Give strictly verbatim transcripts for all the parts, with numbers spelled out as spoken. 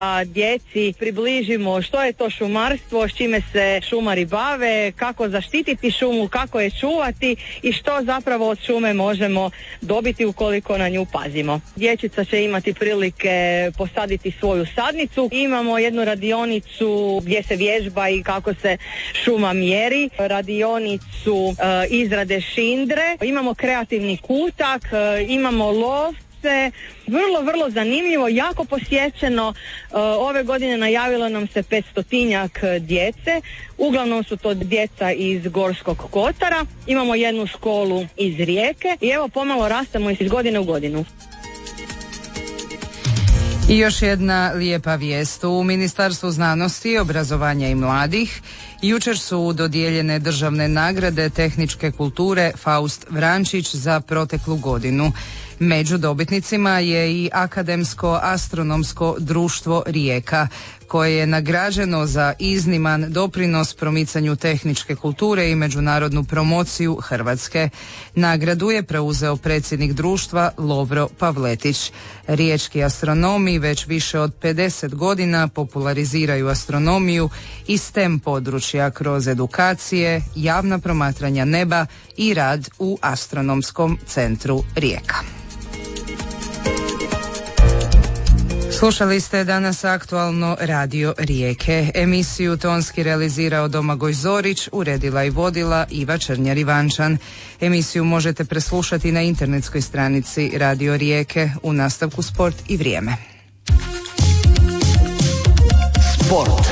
A djeci približimo što je to šumarstvo, s čime se šumari bave, kako zaštititi šumu, kako je čuvati i što zapravo od šume možemo dobiti ukoliko na nju pazimo. Dječica će imati prilike posaditi svoju sadnicu. Imamo jednu radionicu gdje se vježba i kako se šuma mjeri, radionicu e, izrade šindre, imamo kreativni kutak, e, imamo lov. Vrlo, vrlo zanimljivo, jako posjećeno. Uh, ove godine najavilo nam se petstotinjak djece, uglavnom su to djeca iz Gorskog kotara. Imamo jednu školu iz Rijeke i evo pomalo rastemo iz godine u godinu. I još jedna lijepa vijest. U Ministarstvu znanosti, obrazovanja i mladih jučer su dodijeljene državne nagrade tehničke kulture Faust Vrančić za proteklu godinu. Među dobitnicima je i Akademsko astronomsko društvo Rijeka, koje je nagrađeno za izniman doprinos promicanju tehničke kulture i međunarodnu promociju Hrvatske. Nagradu je preuzeo predsjednik društva Lovro Pavletić. Riječki astronomi već više od pedeset godina populariziraju astronomiju i STEM područja kroz edukacije, javna promatranja neba i rad u Astronomskom centru Rijeka. Slušali ste danas aktualno Radio Rijeke. Emisiju tonski realizirao Domagoj Zorić, uredila i vodila Iva Črnjar-Ivančan. Emisiju možete preslušati na internetskoj stranici Radio Rijeke. U nastavku sport i vrijeme. Sport.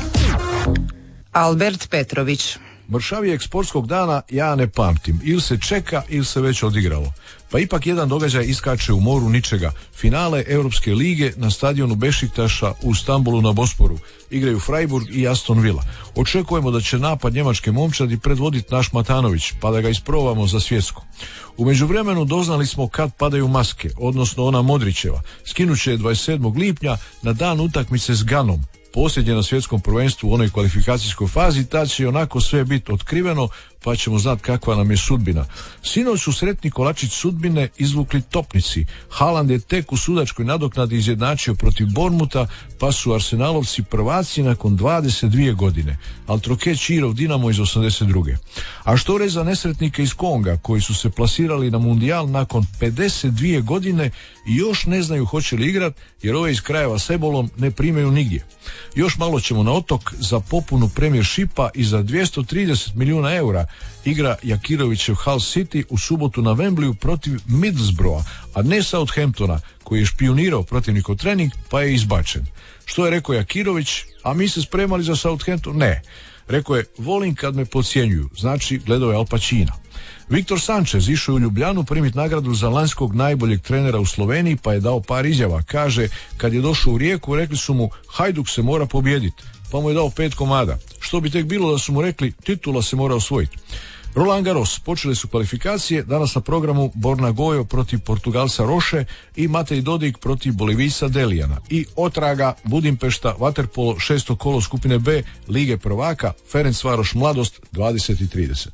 Albert Petrović. Mršavijeg sportskog dana ja ne pamtim. Ili se čeka ili se već odigralo. Pa ipak jedan događaj iskače u moru ničega. Finale Europske lige na stadionu Bešiktaša u Stambulu na Bosporu. Igraju Freiburg i Aston Villa. Očekujemo da će napad njemačke momčadi predvoditi naš Matanović, pa da ga isprobamo za svjetsko. U međuvremenu doznali smo kad padaju maske, odnosno ona Modrićeva. Skinuće je dvadeset sedmog lipnja na dan utakmice s Ganom. Posljednje na svjetskom prvenstvu u onoj kvalifikacijskoj fazi, tad će onako sve biti otkriveno, pa ćemo znati kakva nam je sudbina. Sinoć su sretni kolačić sudbine izvukli topnici. Haaland je tek u sudačkoj nadoknadi izjednačio protiv Bournemoutha, pa su Arsenalovci prvaci nakon dvadeset dvije godine. Al Troke Čirov Dinamo iz osamdeset druge. A što re za nesretnike iz Konga, koji su se plasirali na mundijal nakon pedeset dvije godine i još ne znaju hoće li igrat, jer ove iz krajeva s ebolom ne primaju nigdje. Još malo ćemo na otok za popunu Premiershipa i za dvjesto trideset milijuna eura igra Jakirovićev Hull City u subotu na Wembleyu protiv Middlesbrougha, a ne Southamptona, koji je špionirao protivnikov trening pa je izbačen. Što je rekao Jakirović, a mi se spremali za Southampton? Ne. Rekao je, volim kad me podcjenjuju, znači gledao je Al Pacina. Viktor Sanchez išao je u Ljubljanu primiti nagradu za lanjskog najboljeg trenera u Sloveniji, pa je dao par izjava. Kaže, kad je došao u Rijeku, rekli su mu, Hajduk se mora pobijediti, pa mu je dao pet komada. Što bi tek bilo da su mu rekli, titula se mora osvojiti. Roland Garros, počele su kvalifikacije, danas na programu Borna Gojo protiv Portugalca Roše i Matej Dodik protiv Bolivijca Delijana. I otraga Budimpešta, vaterpolo, šesto kolo skupine B, Lige prvaka, Ferencvaroš Mladost, dvadeset i trideset.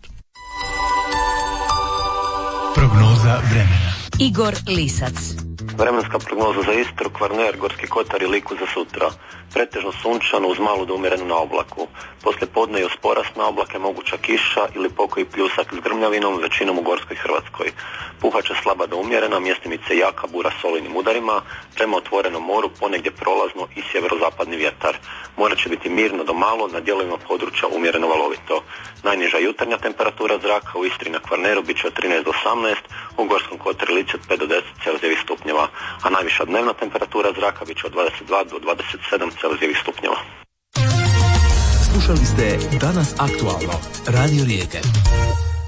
Prognoza vremena. Igor Lisac. Vremenska prognoza za Istru, Kvarner, Gorski kotar i Liku za sutra. Pretežno sunčano uz malu do umjerenu na oblaku. Poslije podne i uz porast na oblake moguća kiša ili pokoji pljusak s grmljavinom, većinom u Gorskoj Hrvatskoj. Puhaće slaba do umjerena, mjestimice jaka bura s olujnim udarima, prema otvorenom moru ponegdje prolazno i sjeverozapadni vjetar. More će biti mirno do malo, na dijelovima područja umjereno valovito. Najniža jutarnja temperatura zraka u Istri na Kvarneru bit će od trinaest do osamnaest, u Gorskom kotaru i Lici od pet do deset Celzijevih stupnjeva, a najviša dnevna temperatura zraka bit će od dvadeset dva do dvadeset sedam Celzijevih stupnjeva. Slušali ste Danas aktualno, Radio Rijeke.